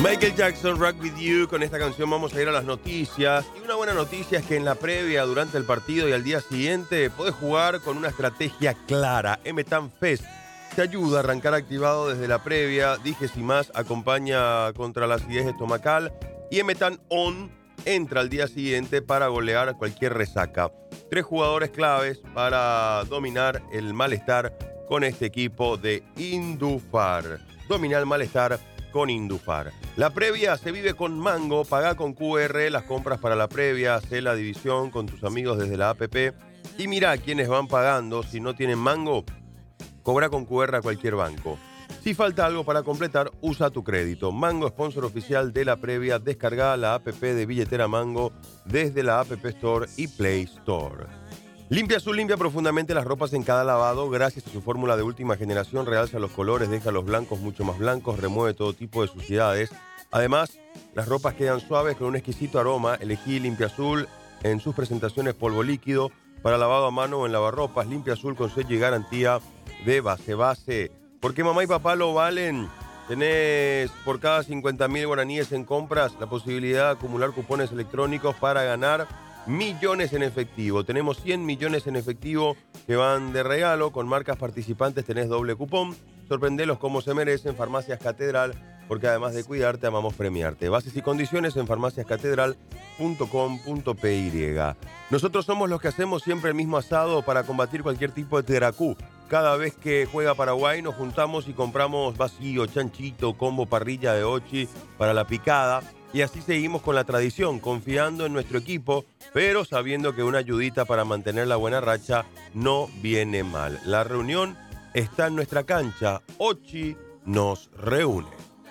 Michael Jackson, Rock With You. Con esta canción vamos a ir a las noticias. Y una buena noticia es que en la previa, durante el partido y al día siguiente, podés jugar con una estrategia clara. Emetan Fest te ayuda a arrancar activado desde la previa. Digesimás acompaña contra la acidez estomacal. Y Emetan On entra al día siguiente para golear cualquier resaca. 3 jugadores claves para dominar el malestar con este equipo de Indufar. Domina el malestar con Indufar. La previa se vive con Mango. Paga con QR las compras para la previa. Hacé la división con tus amigos desde la app. Y mira quiénes van pagando. Si no tienen Mango, cobra con QR a cualquier banco. Si falta algo para completar, usa tu crédito. Mango, sponsor oficial de la previa. Descarga la app de Billetera Mango desde la App Store y Play Store. Limpia Azul limpia profundamente las ropas en cada lavado. Gracias a su fórmula de última generación, realza los colores, deja los blancos mucho más blancos, remueve todo tipo de suciedades. Además, las ropas quedan suaves con un exquisito aroma. Elegí Limpia Azul en sus presentaciones polvo líquido para lavado a mano o en lavarropas. Limpia Azul con sello y garantía de base. Porque mamá y papá lo valen. Tenés por cada 50.000 guaraníes en compras la posibilidad de acumular cupones electrónicos para ganar millones en efectivo. Tenemos 100 millones en efectivo que van de regalo. Con marcas participantes tenés doble cupón. Sorprendelos como se merecen. Farmacias Catedral, porque además de cuidarte, amamos premiarte. Bases y condiciones en farmaciascatedral.com.py. Nosotros somos los que hacemos siempre el mismo asado para combatir cualquier tipo de teracú. Cada vez que juega Paraguay nos juntamos y compramos vacío, chanchito, combo, parrilla de ochi para la picada. Y así seguimos con la tradición, confiando en nuestro equipo, pero sabiendo que una ayudita para mantener la buena racha no viene mal. La reunión está en nuestra cancha. Ochi nos reúne.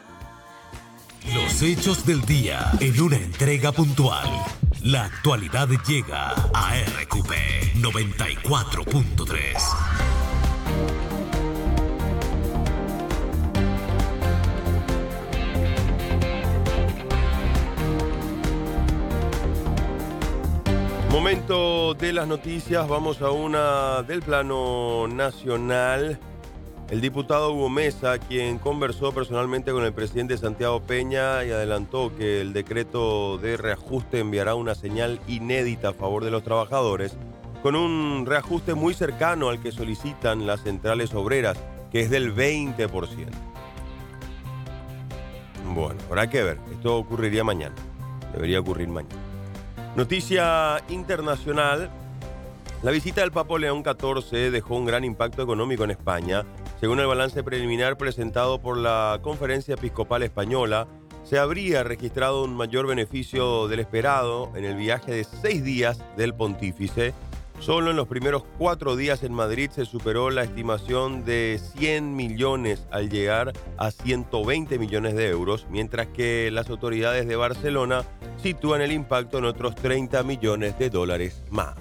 Los hechos del día en una entrega puntual. La actualidad llega a RQP 94.3. Momento de las noticias, vamos a una del plano nacional. El diputado Hugo Mesa, quien conversó personalmente con el presidente Santiago Peña y adelantó que el decreto de reajuste enviará una señal inédita a favor de los trabajadores, con un reajuste muy cercano al que solicitan las centrales obreras, que es del 20%. Bueno, habrá que ver, esto ocurriría mañana, debería ocurrir mañana. Noticia internacional. La visita del Papa León XIV dejó un gran impacto económico en España. Según el balance preliminar presentado por la Conferencia Episcopal Española, se habría registrado un mayor beneficio del esperado en el viaje de 6 días del pontífice. Solo en los primeros 4 días en Madrid se superó la estimación de 100 millones al llegar a 120 millones de euros, mientras que las autoridades de Barcelona sitúan el impacto en otros 30 millones de dólares más.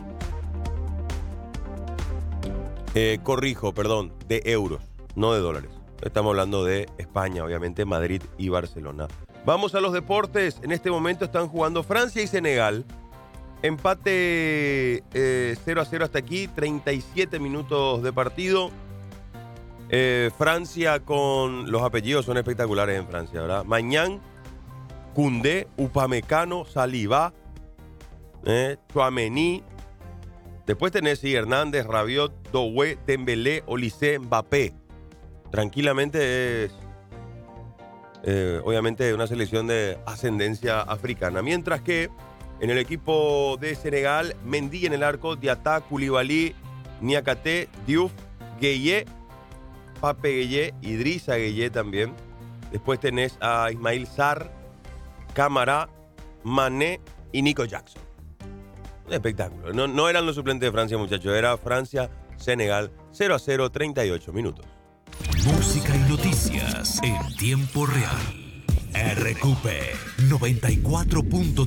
De euros, no de dólares. Estamos hablando de España, obviamente, Madrid y Barcelona. Vamos a los deportes. En este momento están jugando Francia y Senegal. Empate 0-0 hasta aquí, 37 minutos de partido. Francia con... Los apellidos son espectaculares en Francia, ¿verdad? Mañán, Koundé, Upamecano, Saliba, Tchouaméni. Después tenés Hernández, Rabiot, Doué, Dembélé, Olise, Mbappé. Tranquilamente es, obviamente, una selección de ascendencia africana. Mientras que en el equipo de Senegal, Mendy en el arco, Diatta, Koulibaly, Niakate, Diouf, Gueye, Pape Gueye, Idrissa Gueye también. Después tenés a Ismail Sarr, Camara, Mané y Nico Jackson. Un espectáculo. No eran los suplentes de Francia, muchachos. Era Francia-Senegal 0-0, 38 minutos. Música y noticias en tiempo real. RQP 94.3.